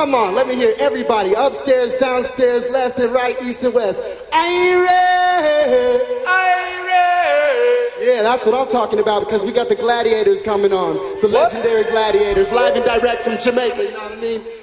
Come on, let me hear everybody. Upstairs, downstairs, left and right, east and west. Aire! Yeah, that's what I'm talking about, because we got the Gladiators coming on. The legendary Gladiators, live and direct from Jamaica, you know what I mean?